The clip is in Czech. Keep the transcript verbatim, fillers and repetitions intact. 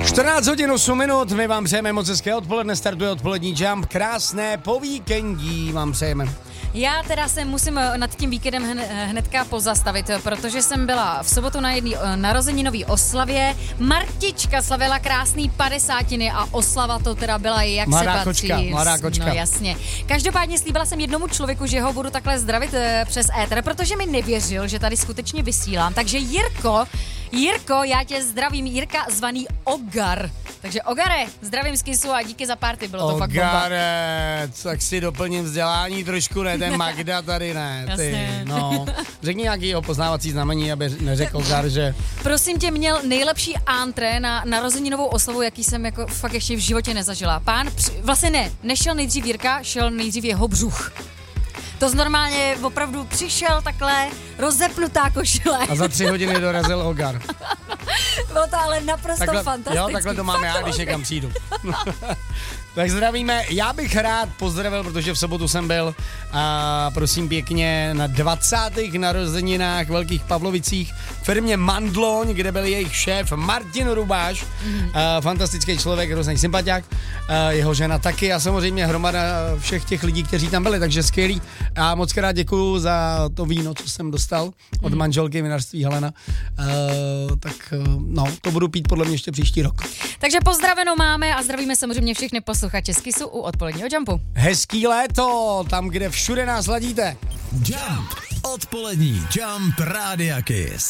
čtrnáct hodin osm minut, my vám přejeme moc hezké odpoledne, startuje odpolední Jump, krásné po víkendí vám přejeme. Já teda se musím nad tím víkendem hnedka pozastavit, protože jsem byla v sobotu na jedné narozeninový oslavě. Martička slavila krásný padesátiny a oslava to teda byla, jak mladá se patří. Kočka, mladá kočka. No jasně. Každopádně slíbila jsem jednomu člověku, že ho budu takhle zdravit přes éter, protože mi nevěřil, že tady skutečně vysílám. Takže Jirko, Jirko, já tě zdravím, Jirka zvaný Ogar. Takže Ogare, zdravím z Kisu a díky za party, bylo to fakt bomba. Ogare, tak si doplním vzdělání trošku, ne, ten Magda tady ne, ty, Jasně. no. Řekni nějaký jeho poznávací znamení, aby neřekl Ogar, že... Prosím tě, měl nejlepší antré na narozeninovou oslavu, jaký jsem jako fakt ještě v životě nezažila. Pán, při... vlastně ne, nešel nejdřív Jirka, šel nejdřív jeho břuch. To z normálně opravdu přišel takhle rozepnutá košile. A za tři hodiny dorazil Ogar. Bylo to ale naprosto takhle, fantastické. Jo, takhle to mám já, když někam přijdu. Tak zdravíme, já bych rád pozdravil, protože v sobotu jsem byl a prosím pěkně na dvacátých narozeninách v Velkých Pavlovicích v firmě Mandloň, kde byl jejich šéf Martin Rubáš, mm. a, fantastický člověk, hrozný sympatiák, a jeho žena taky a samozřejmě hromada všech těch lidí, kteří tam byli, takže skvělý a moc krát děkuju za to víno, co jsem dostal od mm. manželky vinařství Helena, a, tak no, to budu pít podle mě ještě příští rok. Takže pozdravenou máme a zdravíme samozřejmě všechny posluchače z Kisu u odpoledního Jumpu. Hezký léto, tam, kde všude nás ladíte. Jump, odpolední Jump Rádia Kiss.